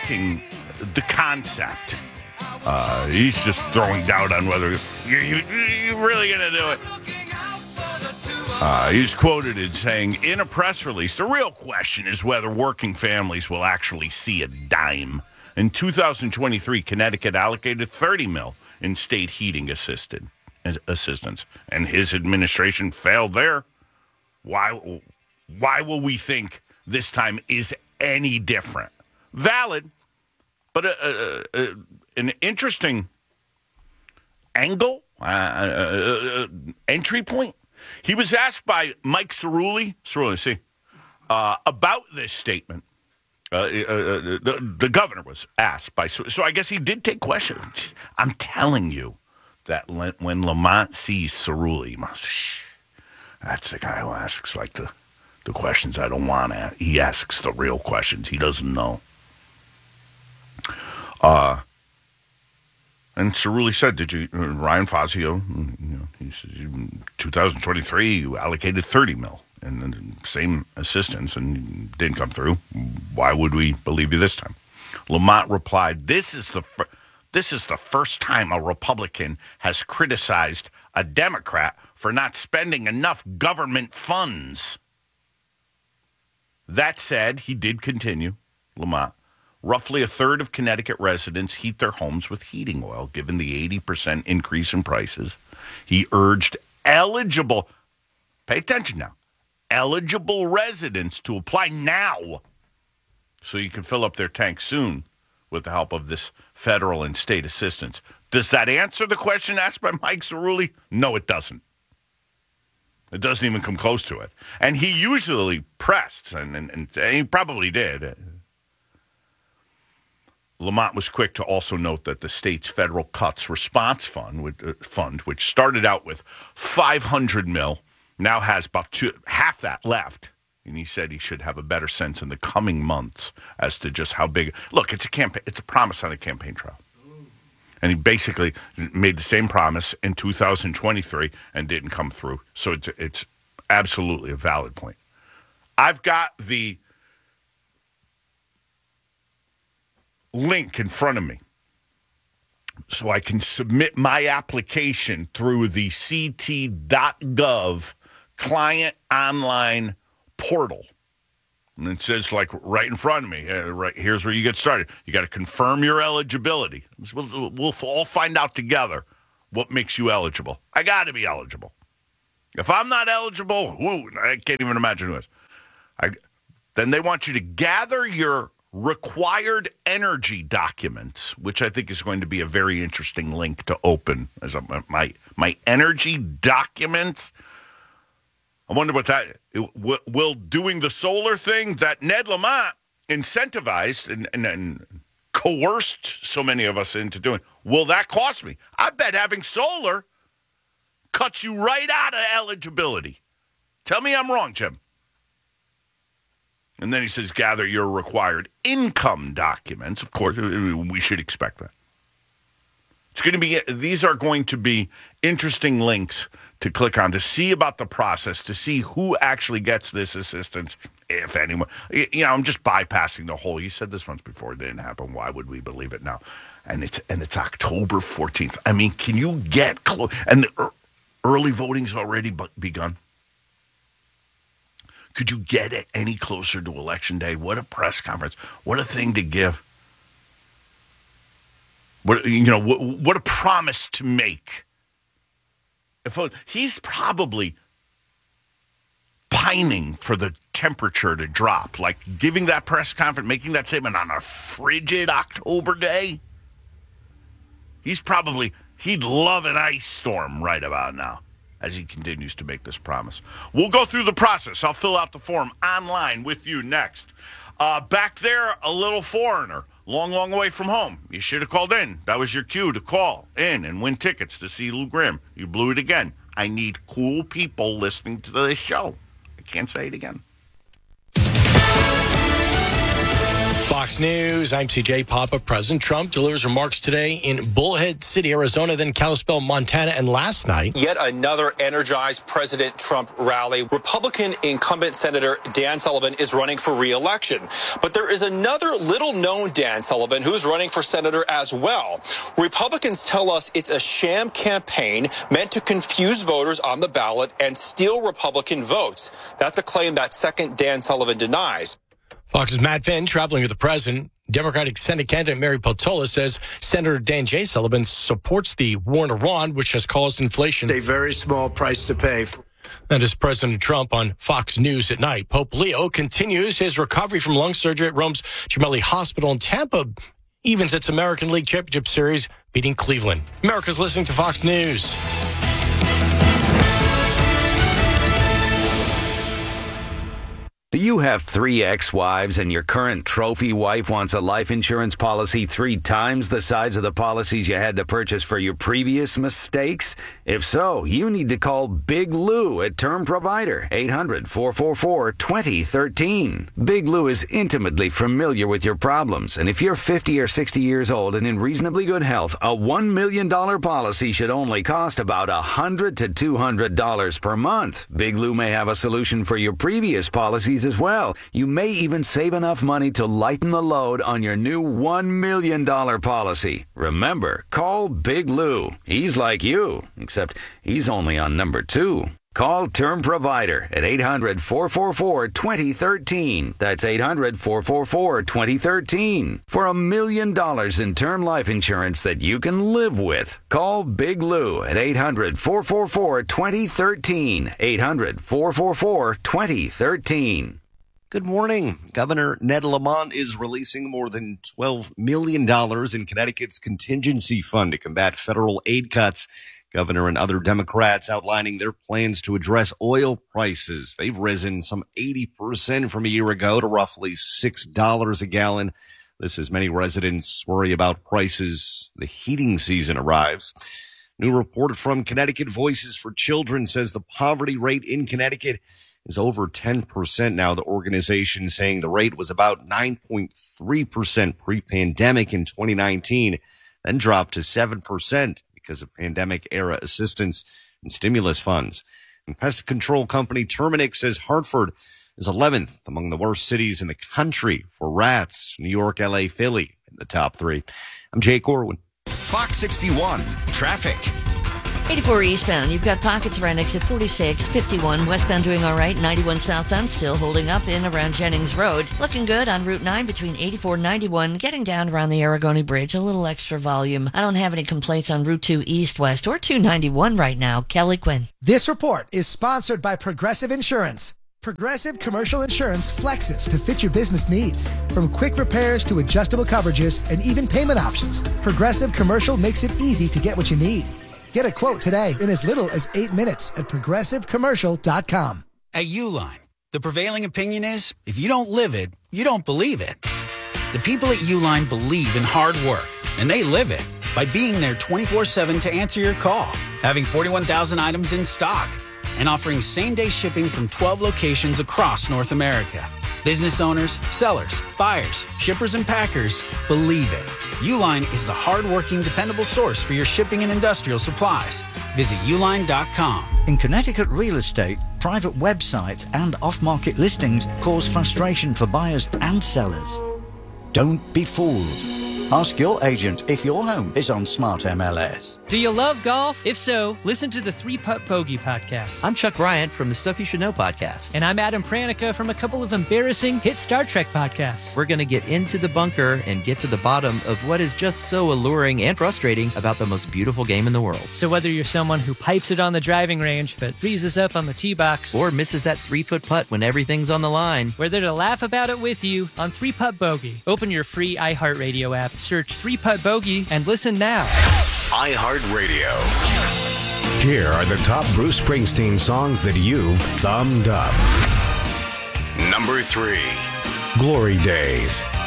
attacking the concept. He's just throwing doubt on whether you're really going to do it. He's quoted as saying, in a press release, the real question is whether working families will actually see a dime. In 2023, Connecticut allocated $30 million in state heating assistance, and his administration failed there. Why will we think this time is any different? Valid, but an interesting angle, entry point. He was asked by Mike Cerulli, about this statement. The governor was asked by, so I guess he did take questions. I'm telling you that when Lamont sees Cerulli, that's the guy who asks like the questions I don't want to ask. He asks the real questions. He doesn't know. And Cerulli said, Ryan Fazio, he said, in 2023, you allocated $30 million and the same assistance and didn't come through. Why would we believe you this time? Lamont replied, this is the first time a Republican has criticized a Democrat for not spending enough government funds. That said, he did continue, Lamont. Roughly a third of Connecticut residents heat their homes with heating oil, given the 80% increase in prices. He urged eligible residents to apply now so you can fill up their tanks soon with the help of this federal and state assistance. Does that answer the question asked by Mike Cerulli? No, it doesn't. It doesn't even come close to it. And he usually pressed, and he probably did. Lamont was quick to also note that the state's federal cuts response fund, which started out with $500 million, now has about half that left. And he said he should have a better sense in the coming months as to just how big. Look, it's a campaign. It's a promise on a campaign trail. And he basically made the same promise in 2023 and didn't come through. So it's absolutely a valid point. I've got the link in front of me so I can submit my application through the ct.gov client online portal. And it says, like, right in front of me, right here's where you get started. You got to confirm your eligibility. We'll all find out together what makes you eligible. I got to be eligible. If I'm not eligible, I can't even imagine who is. Then they want you to gather your required energy documents, which I think is going to be a very interesting link to open as my energy documents. I wonder what that will doing the solar thing that Ned Lamont incentivized and coerced so many of us into doing. Will that cost me? I bet having solar cuts you right out of eligibility. Tell me I'm wrong, Jim. And then he says, gather your required income documents. Of course, we should expect that. These are going to be interesting links to click on to see about the process, to see who actually gets this assistance, if anyone. I'm just bypassing the whole. You said this once before, it didn't happen. Why would we believe it now? And it's October 14th. I mean, can you get close? And the early voting's already begun. Could you get it any closer to Election Day? What a press conference. What a thing to give. What a promise to make. He's probably pining for the temperature to drop, like giving that press conference, making that statement on a frigid October day. He'd love an ice storm right about now as he continues to make this promise. We'll go through the process. I'll fill out the form online with you next. Back there, a little foreigner, long way from home. You should have called in. That was your cue to call in and win tickets to see Lou Gramm. You blew it again. I need cool people listening to this show. I can't say it again. Fox News, I'm CJ Papa. President Trump delivers remarks today in Bullhead City, Arizona, then Kalispell, Montana, and last night. Yet another energized President Trump rally. Republican incumbent Senator Dan Sullivan is running for re-election. But there is another little-known Dan Sullivan who's running for senator as well. Republicans tell us it's a sham campaign meant to confuse voters on the ballot and steal Republican votes. That's a claim that second Dan Sullivan denies. Fox's Matt Finn traveling with the president. Democratic Senate candidate Mary Peltola says Senator Dan J. Sullivan supports the war in Iran, which has caused inflation. A very small price to pay. That is President Trump on Fox News at night. Pope Leo continues his recovery from lung surgery at Rome's Gemelli Hospital in Tampa. Evens its American League Championship Series, beating Cleveland. America's listening to Fox News. Do you have 3 ex-wives and your current trophy wife wants a life insurance policy 3 times the size of the policies you had to purchase for your previous mistakes? If so, you need to call Big Lou at Term Provider, 800-444-2013. Big Lou is intimately familiar with your problems, and if you're 50 or 60 years old and in reasonably good health, a $1 million policy should only cost about $100 to $200 per month. Big Lou may have a solution for your previous policies as well. You may even save enough money to lighten the load on your new $1 million policy. Remember, call Big Lou. He's like you, except he's only on number 2. Call Term Provider at 800-444-2013. That's 800-444-2013. For $1 million in term life insurance that you can live with. Call Big Lou at 800-444-2013. 800-444-2013. Good morning. Governor Ned Lamont is releasing more than $12 million in Connecticut's contingency fund to combat federal aid cuts. Governor and other Democrats outlining their plans to address oil prices. They've risen some 80% from a year ago to roughly $6 a gallon. This as many residents worry about prices. The heating season arrives. New report from Connecticut Voices for Children says the poverty rate in Connecticut is over 10% now. The organization saying the rate was about 9.3% pre-pandemic in 2019, then dropped to 7% because of pandemic-era assistance and stimulus funds. And pest control company Terminix says Hartford is 11th among the worst cities in the country for rats. New York, L.A., Philly in the top 3. I'm Jay Corwin. Fox 61 Traffic. 84 eastbound, you've got pockets around exit 46, 51 westbound doing all right, 91 southbound still holding up in around Jennings Road. Looking good on Route 9 between 84 and 91, getting down around the Aragoni Bridge, a little extra volume. I don't have any complaints on Route 2 east-west or 291 right now. Kelly Quinn. This report is sponsored by Progressive Insurance. Progressive Commercial Insurance flexes to fit your business needs. From quick repairs to adjustable coverages and even payment options, Progressive Commercial makes it easy to get what you need. Get a quote today in as little as 8 minutes at progressivecommercial.com. At Uline, the prevailing opinion is, if you don't live it, you don't believe it. The people at Uline believe in hard work, and they live it by being there 24/7 to answer your call, having 41,000 items in stock, and offering same-day shipping from 12 locations across North America. Business owners, sellers, buyers, shippers, and packers believe it. Uline is the hard-working, dependable source for your shipping and industrial supplies. Visit uline.com. In Connecticut real estate, private websites and off-market listings cause frustration for buyers and sellers. Don't be fooled. Ask your agent if your home is on Smart MLS. Do you love golf? If so, listen to the 3-Putt Bogey podcast. I'm Chuck Bryant from the Stuff You Should Know podcast. And I'm Adam Pranica from a couple of embarrassing hit Star Trek podcasts. We're going to get into the bunker and get to the bottom of what is just so alluring and frustrating about the most beautiful game in the world. So whether you're someone who pipes it on the driving range but freezes up on the tee box, or misses that 3-foot putt when everything's on the line, we're there to laugh about it with you on 3-Putt Bogey. Open your free iHeartRadio app, search 3-Putt Bogey, and listen now. iHeartRadio. Here are the top Bruce Springsteen songs that you've thumbed up. Number 3. Glory Days.